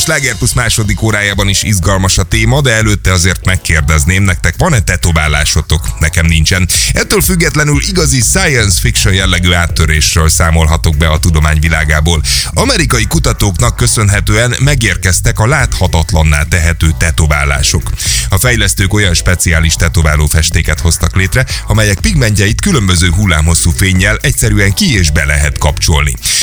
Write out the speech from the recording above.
Sláger Plusz második órájában is izgalmas a téma, de előtte azért megkérdezném, nektek van-e tetoválásotok? Nekem nincsen. Ettől függetlenül igazi science fiction jellegű áttörésről számolhatok be a tudomány világából. Amerikai kutatóknak köszönhetően megérkeztek a láthatatlanná tehető tetoválások. A fejlesztők olyan speciális tetováló festéket hoztak létre, amelyek pigmentjeit különböző hullámhosszú fénnyel egyszerűen ki és be lehet kapcsolni.